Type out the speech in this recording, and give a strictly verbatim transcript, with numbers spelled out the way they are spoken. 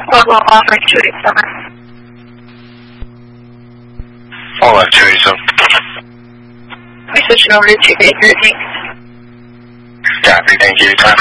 What will offer two eighty-seven? All right, two eighty-seven. We're switching over to two Baker, thanks. Copy, thank you. Time.